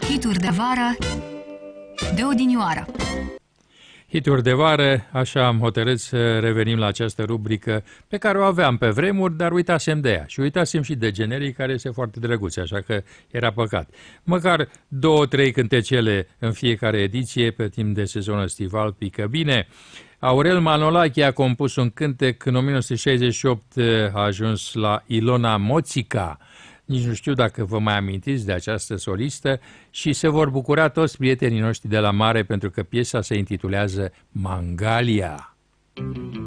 Hituri de vară de odinioară. Hituri de vară, așa am hotărât să revenim la această rubrică pe care o aveam pe vremuri, dar uitasem de ea. Și uitasem și de generii care este foarte drăguți, așa că era păcat. Măcar 2-3 cântecele în fiecare ediție pe timp de sezon estival pică bine. Aurel Manolache a compus un cântec în 1968, a ajuns la Ilona Moțica. Nici nu știu dacă vă mai amintiți de această solistă și se vor bucura toți prietenii noștri de la mare pentru că piesa se intitulează Mangalia.